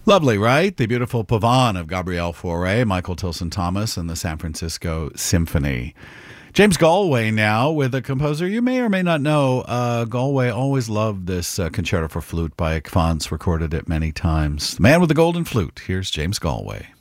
Lovely, right? The beautiful Pavane of Gabrielle Fauré, Michael Tilson Thomas, and the San Francisco Symphony. James Galway now with a composer you may or may not know. Galway always loved this concerto for flute by Ekphans, recorded it many times. The man with the golden flute. Here's James Galway.